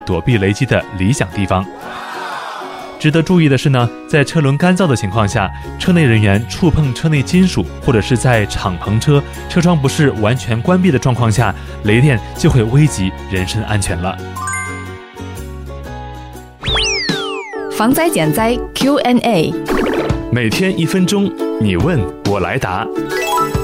躲避雷击的理想地方。值得注意的是呢，在车轮干燥的情况下，车内人员触碰车内金属，或者是在敞篷车车窗不是完全关闭的状况下，雷电就会危及人身安全了。 防灾减灾 Q&A， 每天1分钟，你问我来答。